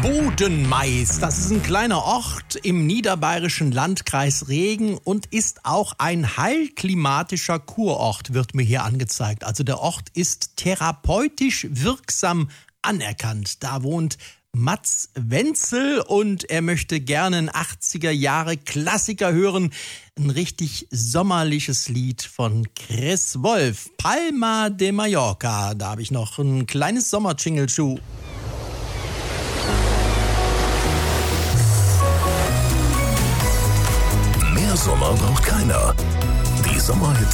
Bodenmais, das ist ein kleiner Ort im niederbayerischen Landkreis Regen und ist auch ein heilklimatischer Kurort, wird mir hier angezeigt. Also der Ort ist therapeutisch wirksam anerkannt. Da wohnt Mats Wenzel und er möchte gerne einen 80er-Jahre-Klassiker hören. Ein richtig sommerliches Lied von Chris Wolf, Palma de Mallorca. Da habe ich noch ein kleines Sommer-Jingle-Schuh. Mehr Sommer braucht keiner. Die Sommerhits